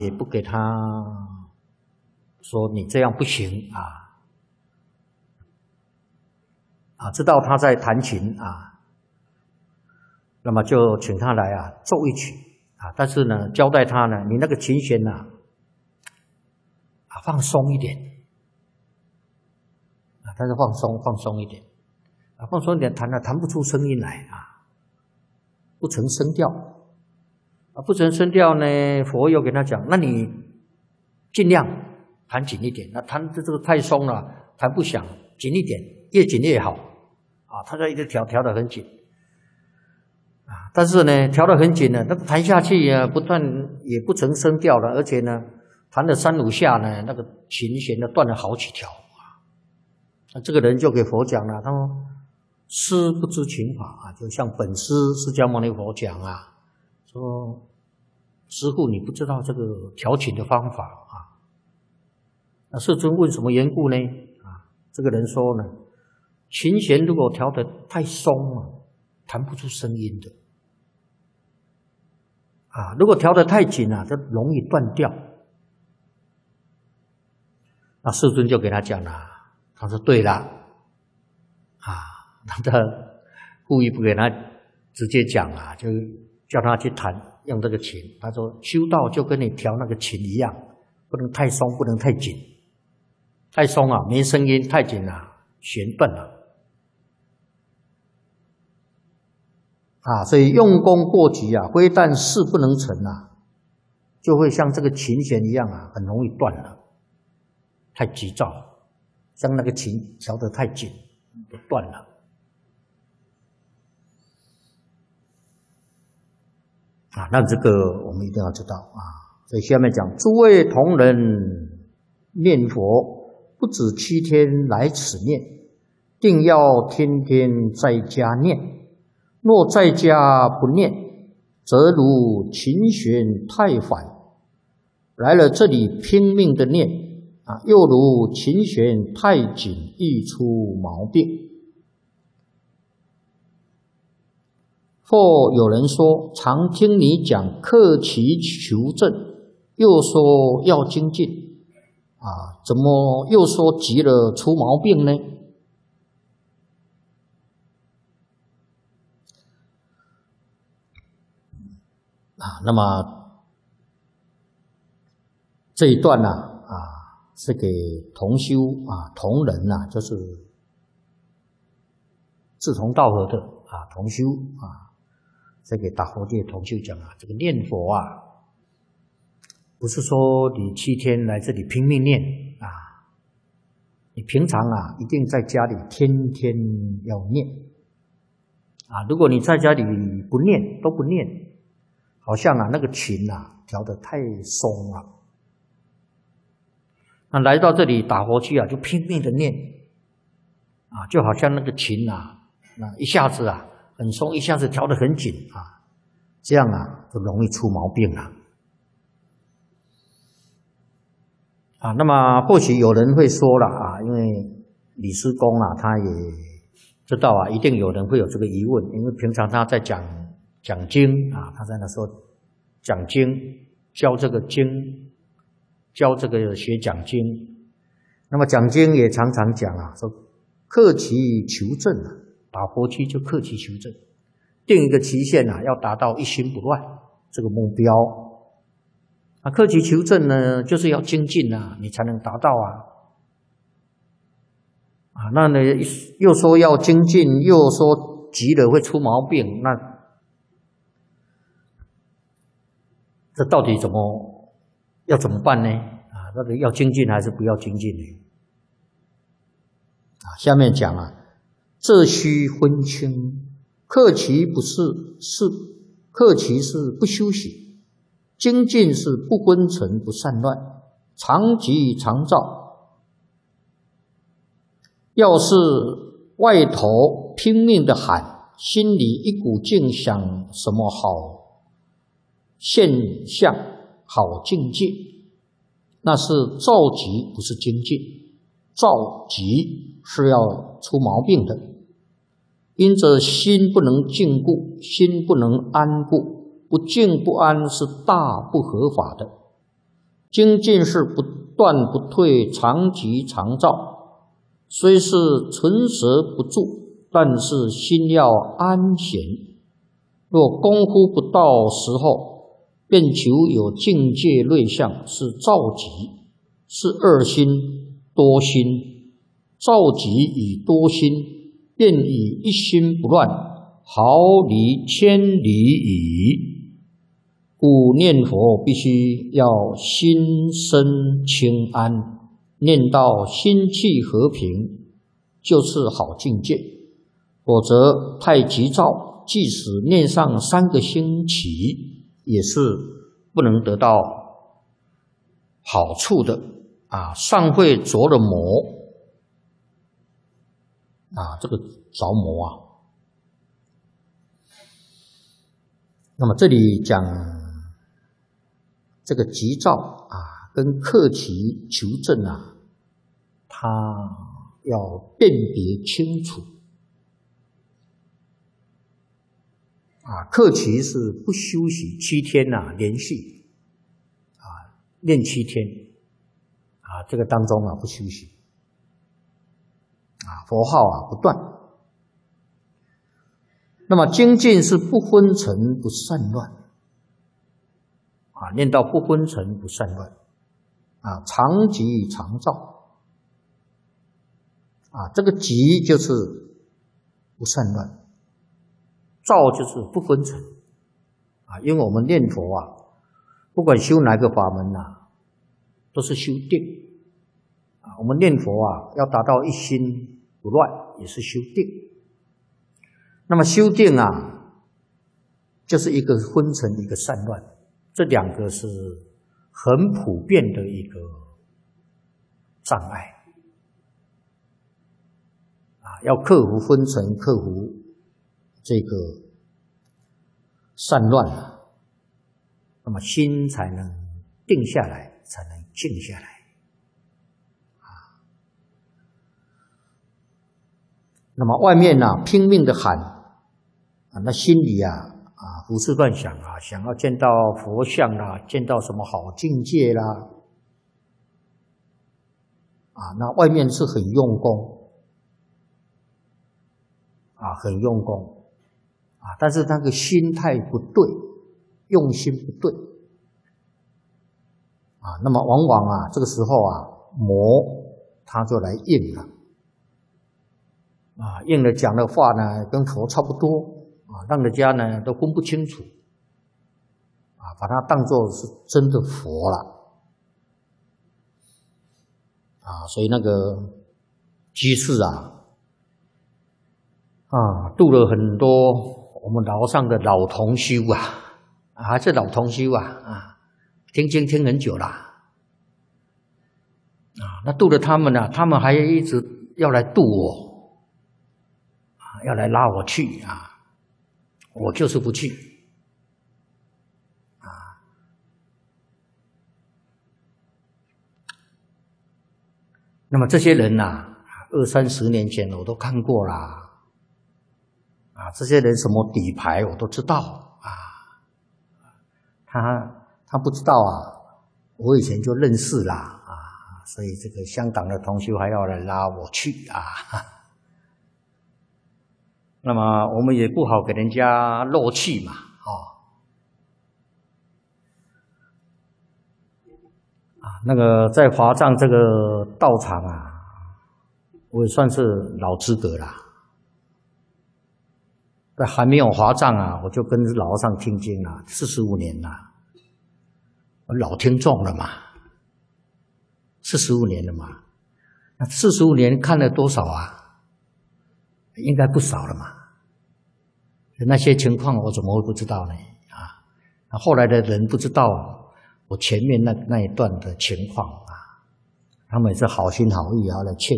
也不给他说你这样不行知道他在弹琴那么就请他来奏一曲但是呢，交代他呢，你那个琴弦放松一点但是放松一点放松一点，弹不出声音来不成声调不成声调呢，佛又给他讲，那你尽量弹紧一点，那弹这个太松了，弹不响，紧一点，越紧越好他在一直调得很紧但是呢，调得很紧呢，那个弹下去不但也不成声调了，而且呢，弹了3、5下呢，那个琴弦呢断了好几条那这个人就给佛讲了，他说师不知琴法就像本师释迦牟尼佛讲说师父你不知道这个调琴的方法那世尊问什么缘故呢这个人说呢，琴弦如果调得太松了，弹不出声音的如果调得太紧就容易断掉。那世尊就给他讲了，他说对了他故意不给他直接讲就叫他去弹用这个琴。他说修道就跟你调那个琴一样，不能太松，不能太紧。太松没声音，太紧弦断了所以用功过急非但事不能成就会像这个琴弦一样很容易断了。太急躁，像那个琴调得太紧，就断了。那这个我们一定要知道所以下面讲，诸位同仁念佛，不止7天来此念，定要天天在家念。若在家不念，则如琴弦太缓，来了这里拼命的念又如琴弦太紧，易出毛病。或有人说，常听你讲克其求证，又说要精进怎么又说急了出毛病呢？那么这一段是给同修同仁就是志同道合的同修是给大佛界同修讲这个念佛不是说你7天来这里拼命念你平常一定在家里天天要念如果你在家里不念都不念，好像那个琴调得太松了。那来到这里打佛去就拼命的念就好像那个琴那一下子很松，一下子调得很紧这样就容易出毛病了那么或许有人会说了因为李师公他也知道一定有人会有这个疑问，因为平常他在讲经他在那时候讲经，教这个经，教这个学讲经。那么讲经也常常讲说克其求证打佛七就克其求证，定一个期限要达到一心不乱这个目标克其求证呢，就是要精进你才能达到那呢又说要精进，又说急了会出毛病，那这到底要怎么办呢到底要精进还是不要精进呢下面讲这须分清，克其不是克其是不修习，精进是不昏沉不散乱，常急常躁。要是外头拼命的喊，心里一股劲想什么好现象好境界，那是躁急，不是精进。躁急是要出毛病的，因着心不能静固，心不能安固，不静不安是大不合法的。 精进是不断不退，常急常躁，虽是唇舌不住，但是心要安闲。若功夫不到时候，便求有境界类相，是躁急，是二心多心。躁急与多心，便以一心不乱，毫厘千里矣。故念佛必须要心身清安，念到心气和平，就是好境界。否则太急躁，即使念上3个星期，也是不能得到好处的啊！尚会着了魔啊，这个着魔啊。那么这里讲这个急躁啊，跟克期求证啊，他要辨别清楚啊。克期是不休息7天呐，连续啊练7天啊，这个当中啊不休息啊，佛号啊不断。那么精进是不昏沉不散乱啊，念到不昏沉不散乱啊，常急常躁啊，这个急就是不散乱，躁就是不昏沉啊。因为我们念佛啊，不管修哪个法门啊，都是修定啊。我们念佛啊，要达到一心不乱，也是修定。那么修定啊，就是一个昏沉，一个散乱，这2个是很普遍的一个障碍啊，要克服昏沉，克服这个散乱啊，那么心才能定下来，才能静下来啊。那么外面呢，拼命的喊啊，那心里胡思乱想啊，想要见到佛像啦，见到什么好境界啦，啊，那外面是很用功啊，很用功啊，但是那个心态不对，用心不对啊，那么往往啊，这个时候啊，魔他就来应了啊，应了讲的话呢，跟佛差不多。啊，让人家呢都分不清楚，啊，把它当作是真的佛了，啊，所以那个居士啊，度了很多我们楼上的老同修还是老同修听经听很久了，那度了他们呢，他们还一直要来度我，要来拉我去我就是不去那么这些人20、30年前我都看过啦这些人什么底牌我都知道他不知道我以前就认识啦所以这个香港的同修还要来拉我去那么我们也不好给人家漏气嘛那个在华藏这个道场我也算是老资格啦。在还没有华藏我就跟老和尚听经45年了，老听众了嘛，45年了嘛，那45年看了多少应该不少了嘛。那些情况我怎么会不知道呢？后来的人不知道我前面那一段的情况他们也是好心好意来劝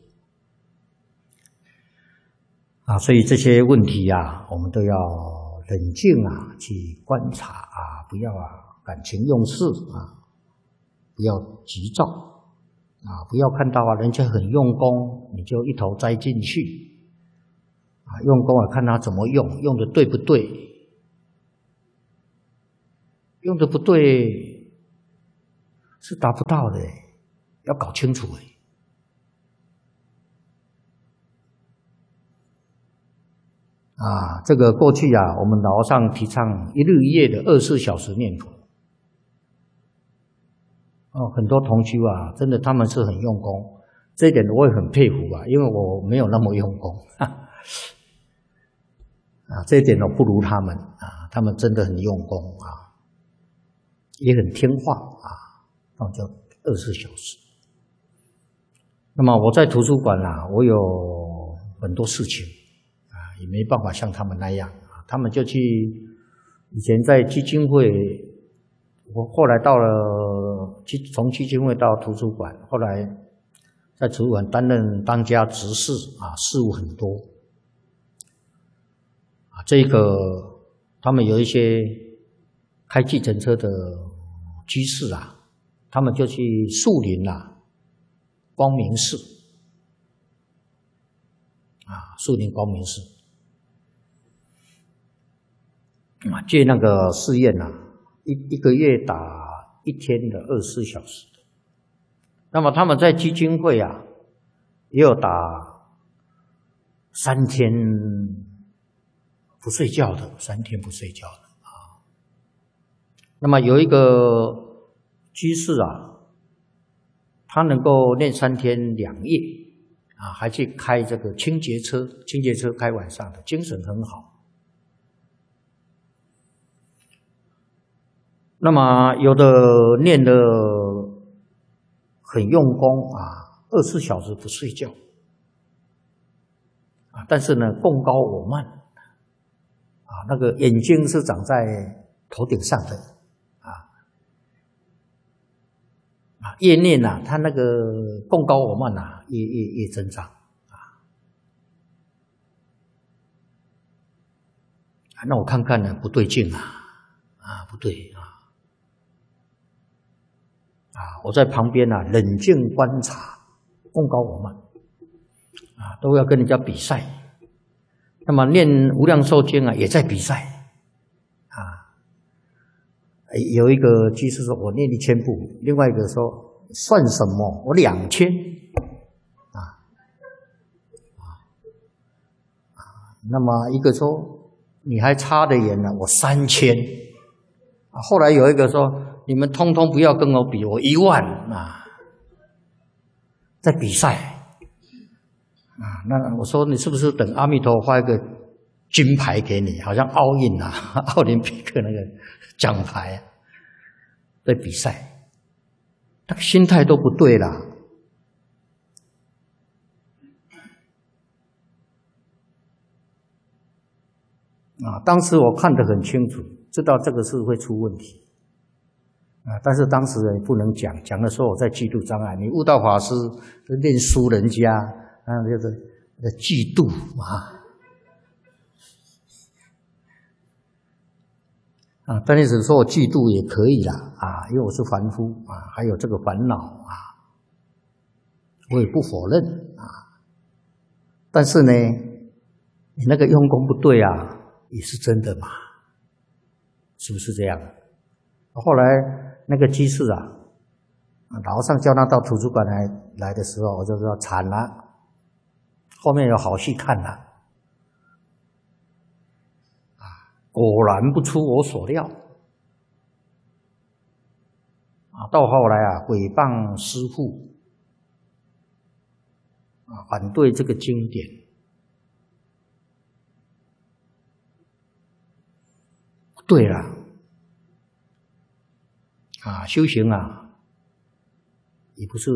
我所以这些问题我们都要冷静去观察不要感情用事不要急躁不要看到人家很用功你就一头栽进去用功看他怎么用，用的对不对？用的不对， 是达不到的，要搞清楚这个过去我们老和尚提倡一日一夜的24小时念佛。很多同修真的他们是很用功，这一点我也很佩服因为我没有那么用功这一点我不如他们他们真的很用功也很听话就24小时。那么我在图书馆我有很多事情也没办法像他们那样他们就去以前在基金会，我后来到了从基金会到图书馆，后来在图书馆担任当家执事事务很多这个他们有一些开计程车的居士他们就去树林光明寺树林光明寺借那个寺院一个月打1天的24小时。那么他们在基金会也有打3天不睡觉的，3天不睡觉的那么有一个居士他能够念3天2夜还去开这个清洁车开晚上的，精神很好。那么有的念得很用功24小时不睡觉但是呢共高我慢那个眼睛是长在头顶上的越念他那个共高我慢越增长那我看看呢不对劲不对我在旁边冷静观察，共高我慢都要跟人家比赛。那么念无量寿经也在比赛有一个居士说我念1000部，另外一个说算什么我2000那么一个说你还差得远呢，我3000后来有一个说你们通通不要跟我比，我10000在比赛那我说你是不是等阿弥陀发一个金牌给你，好像奥运奥林匹克那个奖牌在比赛，那个心态都不对啦当时我看得很清楚，知道这个是会出问题但是当时也不能讲的时候我在嫉妒障碍。你悟道法师念书人家就是嫉妒但是只说我嫉妒也可以啦因为我是凡夫还有这个烦恼我也不否认但是呢你那个用功不对也是真的嘛，是不是这样？后来那个居士老和尚叫他到图书馆来的时候，我就说惨了，后面有好戏看了果然不出我所料到后来诽谤师父反对这个经典。对了修行也不是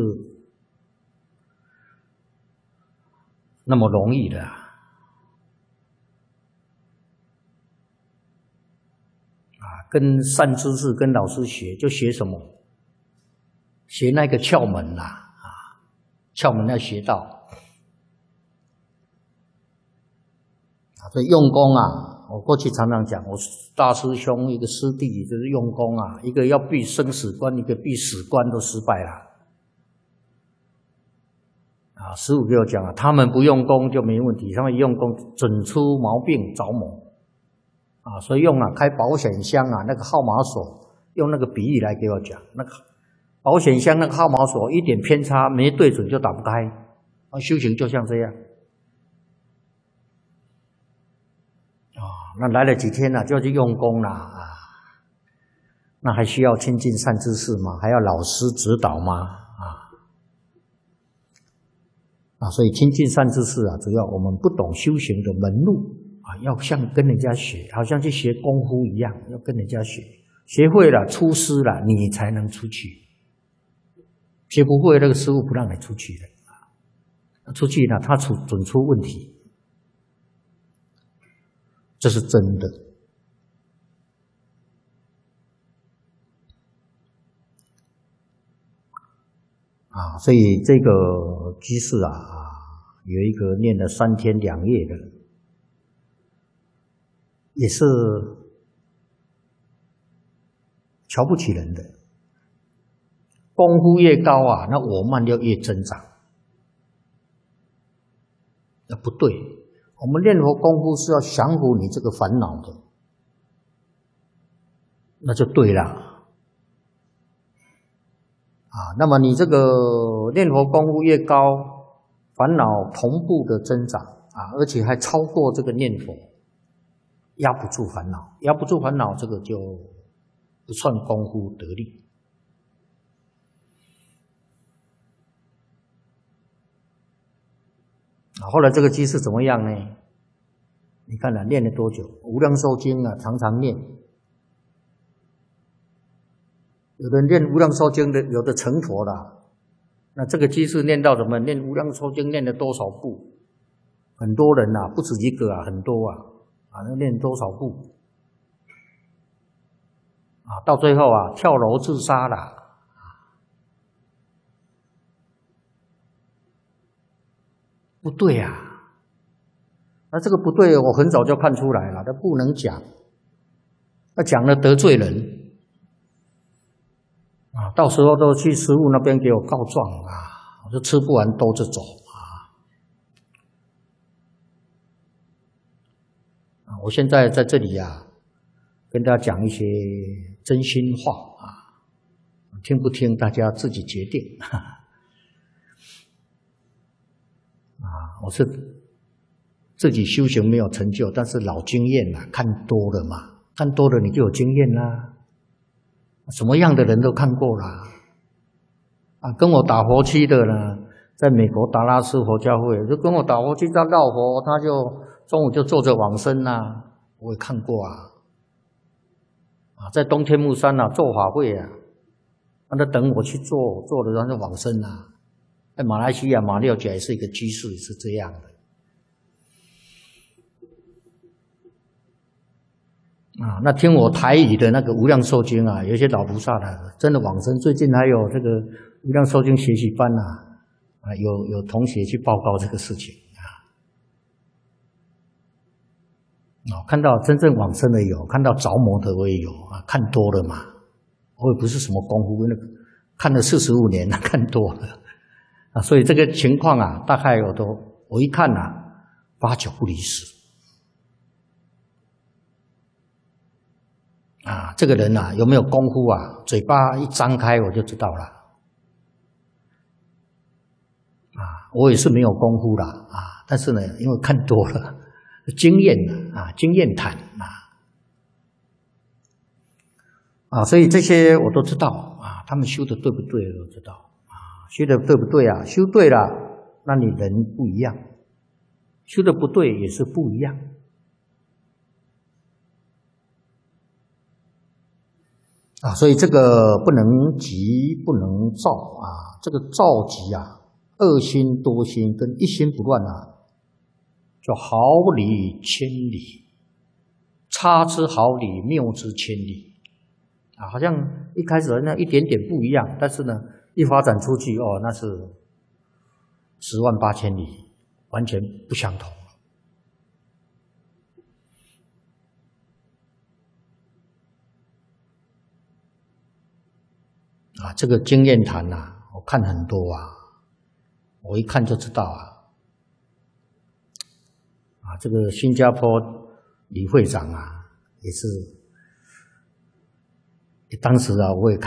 那么容易的跟善知识跟老师学，就学什么？学那个窍门窍门要学到所以用功我过去常常讲，我大师兄一个师弟就是用功一个要避生死关，一个避死关都失败了师父给我讲他们不用功就没问题，他们用功准出毛病着魔所以用开保险箱那个号码锁，用那个比喻来给我讲，那个保险箱那个号码锁一点偏差没对准就打不开。修行就像这样。那来了几天了，就要去用功了啊。那还需要亲近善知识吗？还要老师指导吗？所以亲近善知识啊，主要我们不懂修行的门路啊，要像跟人家学，好像去学功夫一样，要跟人家学，学会了出师了，你才能出去。学不会，那个师父不让你出去的，出去呢，他准出问题，这是真的。所以这个居士有一个念了3天2夜的，也是瞧不起人的。功夫越高那我慢就越增长。不对，我们念佛功夫是要降服你这个烦恼的，那就对了。那么你这个念佛功夫越高，烦恼同步的增长而且还超过这个念佛，压不住烦恼，压不住烦恼，这个就不算功夫得力。后来这个居士怎么样呢？你看念了多久？无量寿经常常念。有的念无量寿经的，有的成佛了。那这个居士念到什么？念无量寿经念了多少部？很多人不止一个很多那念多少部？到最后跳楼自杀了。不对那这个不对，我很早就看出来了，他不能讲，他讲了得罪人。到时候都去师父那边给我告状我就吃不完兜着走我现在在这里跟大家讲一些真心话听不听大家自己决定我是自己修行没有成就，但是老经验看多了嘛，看多了你就有经验啦。什么样的人都看过啦。跟我打佛七的呢，在美国达拉斯佛教会，就跟我打佛七，他绕佛，他就中午就坐着往生我也看过在东天目山做法会他等我去做了，然后就往生在马来西亚马六甲也是一个居士，也是这样的那听我台语的那个无量寿经有些老菩萨真的往生。最近还有这个无量寿经学习班有同学去报告这个事情看到真正往生的有，看到着魔的我也有看多了嘛，我也不是什么功夫，那个看了45年看多了所以这个情况大概我一看8、9不离10这个人有没有功夫嘴巴一张开我就知道了我也是没有功夫的但是呢，因为看多了，经验经验谈所以这些我都知道他们修的对不对我都知道修的对不对修对了，那你人不一样；修的不对也是不一样。所以这个不能急，不能躁这个躁急恶心多心跟一心不乱就毫厘千里，差之毫厘，谬之千里好像一开始那一点点不一样，但是呢，一发展出去那是10万8千里，完全不相同。这个经验谈我看很多我一看就知道这个新加坡李会长也是，当时我也看。